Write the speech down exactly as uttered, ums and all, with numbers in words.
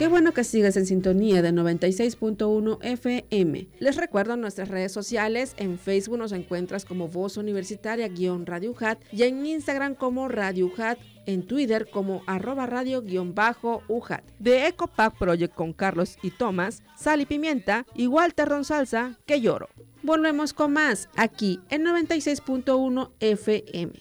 Qué bueno que sigues en sintonía de noventa y seis punto uno F M. Les recuerdo nuestras redes sociales. En Facebook nos encuentras como Voz Universitaria-Radio U J A T y en Instagram como Radio U J A T, en Twitter como arroba radio-U J A T. De Ecopack Project con Carlos y Tomás, Sal y Pimienta y Walter Don Salsa, que lloro. Volvemos con más aquí en noventa y seis punto uno F M.